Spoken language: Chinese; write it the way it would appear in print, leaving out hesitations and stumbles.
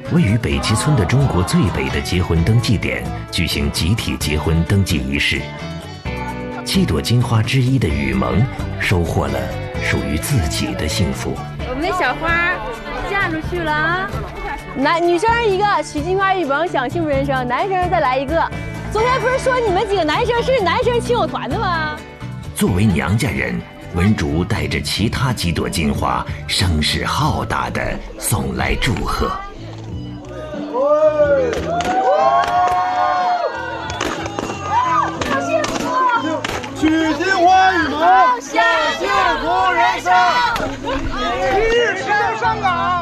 位于北齐村的中国最北的结婚登记点举行集体结婚登记仪式。7朵金花之一的雨萌收获了属于自己的幸福。 我们的小花嫁出去了啊！ 女生一个，许金花雨萌享幸福人生；男生再来一个。昨天不是说你们几个男生是男生亲友团的吗？ 作为娘家人，文竹带着其他几朵金花，声势浩大地送来祝贺。 许金花雨萌，享幸福人生，一日上岗。